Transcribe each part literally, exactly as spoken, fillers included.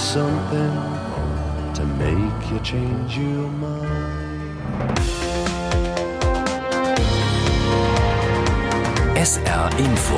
something to make you change your mind. S R Info.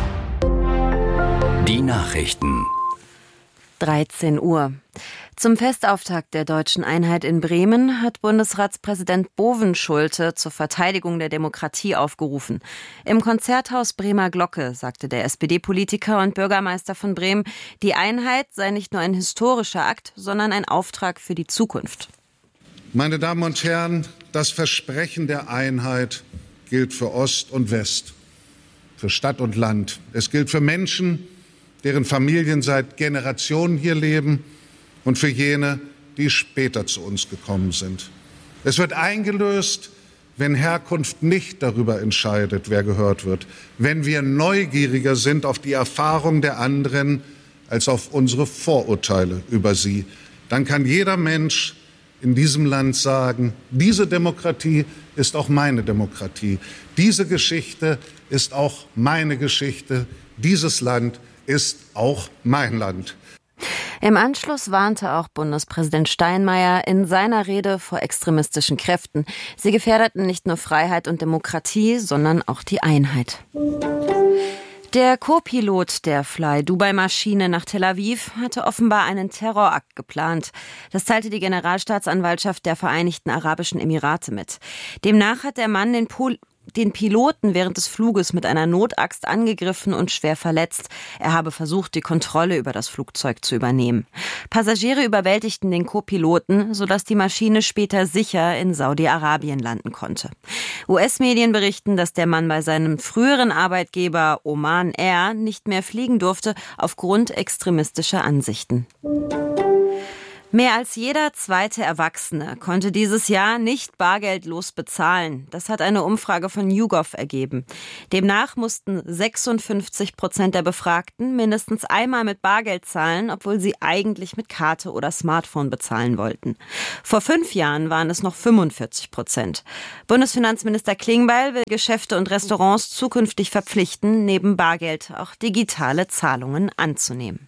Die Nachrichten. dreizehn Uhr. Zum Festauftakt der deutschen Einheit in Bremen hat Bundesratspräsident Bovenschulte zur Verteidigung der Demokratie aufgerufen. Im Konzerthaus Bremer Glocke sagte der S P D-Politiker und Bürgermeister von Bremen, die Einheit sei nicht nur ein historischer Akt, sondern ein Auftrag für die Zukunft. Meine Damen und Herren, das Versprechen der Einheit gilt für Ost und West, für Stadt und Land. Es gilt für Menschen, deren Familien seit Generationen hier leben, und für jene, die später zu uns gekommen sind. Es wird eingelöst, wenn Herkunft nicht darüber entscheidet, wer gehört wird, wenn wir neugieriger sind auf die Erfahrung der anderen als auf unsere Vorurteile über sie. Dann kann jeder Mensch in diesem Land sagen, diese Demokratie ist auch meine Demokratie. Diese Geschichte ist auch meine Geschichte. Dieses Land ist auch mein Land. Im Anschluss warnte auch Bundespräsident Steinmeier in seiner Rede vor extremistischen Kräften. Sie gefährdeten nicht nur Freiheit und Demokratie, sondern auch die Einheit. Der Co-Pilot der Fly-Dubai-Maschine nach Tel Aviv hatte offenbar einen Terrorakt geplant. Das teilte die Generalstaatsanwaltschaft der Vereinigten Arabischen Emirate mit. Demnach hat der Mann den Pol- den Piloten während des Fluges mit einer Notaxt angegriffen und schwer verletzt. Er habe versucht, die Kontrolle über das Flugzeug zu übernehmen. Passagiere überwältigten den Co-Piloten, sodass die Maschine später sicher in Saudi-Arabien landen konnte. U S-Medien berichten, dass der Mann bei seinem früheren Arbeitgeber Oman Air nicht mehr fliegen durfte aufgrund extremistischer Ansichten. Mehr als jeder zweite Erwachsene konnte dieses Jahr nicht bargeldlos bezahlen. Das hat eine Umfrage von YouGov ergeben. Demnach mussten sechsundfünfzig Prozent der Befragten mindestens einmal mit Bargeld zahlen, obwohl sie eigentlich mit Karte oder Smartphone bezahlen wollten. Vor fünf Jahren waren es noch fünfundvierzig Prozent. Bundesfinanzminister Klingbeil will Geschäfte und Restaurants zukünftig verpflichten, neben Bargeld auch digitale Zahlungen anzunehmen.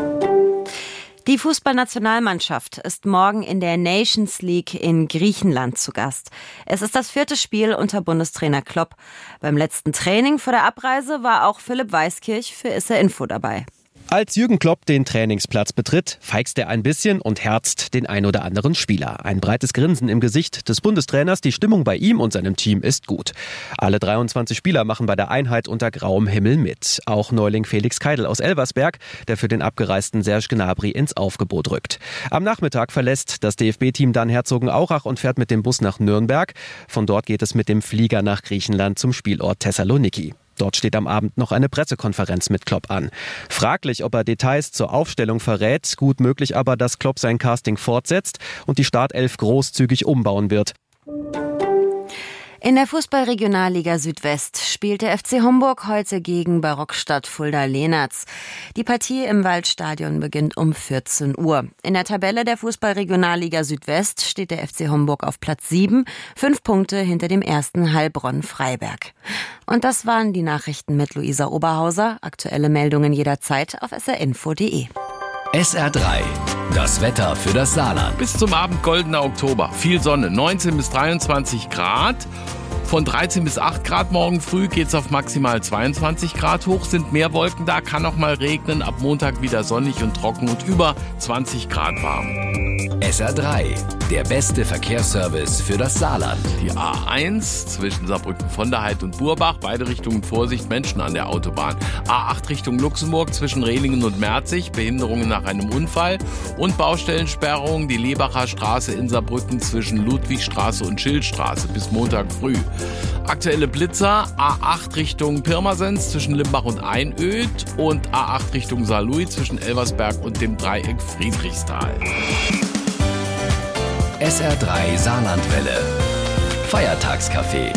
Die Fußballnationalmannschaft ist morgen in der Nations League in Griechenland zu Gast. Es ist das vierte Spiel unter Bundestrainer Klopp. Beim letzten Training vor der Abreise war auch Philipp Weiskirch für S R Info dabei. Als Jürgen Klopp den Trainingsplatz betritt, feixt er ein bisschen und herzt den ein oder anderen Spieler. Ein breites Grinsen im Gesicht des Bundestrainers. Die Stimmung bei ihm und seinem Team ist gut. Alle dreiundzwanzig Spieler machen bei der Einheit unter grauem Himmel mit. Auch Neuling Felix Keidel aus Elversberg, der für den abgereisten Serge Gnabry ins Aufgebot rückt. Am Nachmittag verlässt das D F B-Team dann Herzogenaurach und fährt mit dem Bus nach Nürnberg. Von dort geht es mit dem Flieger nach Griechenland zum Spielort Thessaloniki. Dort steht am Abend noch eine Pressekonferenz mit Klopp an. Fraglich, ob er Details zur Aufstellung verrät, gut möglich aber, dass Klopp sein Casting fortsetzt und die Startelf großzügig umbauen wird. In der Fußball-Regionalliga Südwest spielt der F C Homburg heute gegen Barockstadt Fulda-Lehnertz. Die Partie im Waldstadion beginnt um vierzehn Uhr. In der Tabelle der Fußball-Regionalliga Südwest steht der F C Homburg auf Platz sieben, fünf Punkte hinter dem ersten Heilbronn-Freiberg. Und das waren die Nachrichten mit Luisa Oberhauser. Aktuelle Meldungen jederzeit auf s r info punkt d e. S R drei. Das Wetter für das Saarland. Bis zum Abend goldener Oktober. Viel Sonne, neunzehn bis dreiundzwanzig Grad. Von dreizehn bis acht Grad morgen früh geht's auf maximal zweiundzwanzig Grad hoch. Sind mehr Wolken da, kann auch mal regnen. Ab Montag wieder sonnig und trocken und über zwanzig Grad warm. S R drei. Der beste Verkehrsservice für das Saarland. Die A eins zwischen Saarbrücken von der Heid und Burbach. Beide Richtungen Vorsicht, Menschen an der Autobahn. A acht Richtung Luxemburg zwischen Rehlingen und Merzig. Behinderungen nach einem Unfall. Und Baustellensperrungen. Die Lebacher Straße in Saarbrücken zwischen Ludwigstraße und Schildstraße bis Montag früh. Aktuelle Blitzer, A acht Richtung Pirmasens zwischen Limbach und Einöd und A acht Richtung Saarlouis zwischen Elversberg und dem Dreieck Friedrichsthal. S R drei Saarlandwelle. Feiertagscafé.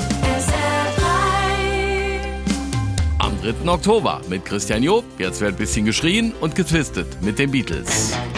Am dritten Oktober mit Christian Job. Jetzt wird ein bisschen geschrien und getwistet mit den Beatles.